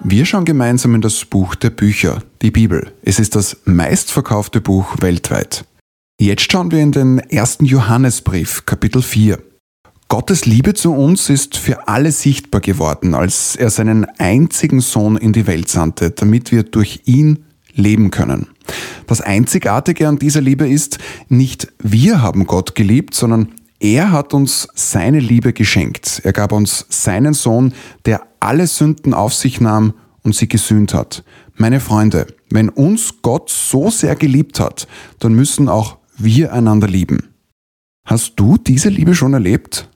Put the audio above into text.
Wir schauen gemeinsam in das Buch der Bücher, die Bibel. Es ist das meistverkaufte Buch weltweit. Jetzt schauen wir in den 1. Johannesbrief, Kapitel 4. Gottes Liebe zu uns ist für alle sichtbar geworden, als er seinen einzigen Sohn in die Welt sandte, damit wir durch ihn leben können. Das Einzigartige an dieser Liebe ist, nicht wir haben Gott geliebt, sondern er hat uns seine Liebe geschenkt. Er gab uns seinen Sohn, der alle Sünden auf sich nahm und sie gesühnt hat. Meine Freunde, wenn uns Gott so sehr geliebt hat, dann müssen auch wir einander lieben. Hast du diese Liebe schon erlebt?